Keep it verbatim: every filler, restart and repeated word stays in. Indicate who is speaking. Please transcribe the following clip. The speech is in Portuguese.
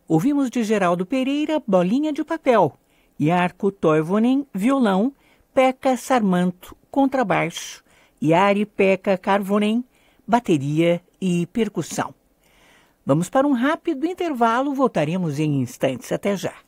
Speaker 1: ouvimos de Geraldo Pereira, Bolinha de Papel, Jarkko Toivonen, violão, Pekka Sarmanto, contrabaixo, Jari-Pekka Karvonen, bateria e percussão. Vamos para um rápido intervalo, voltaremos em instantes. Até já.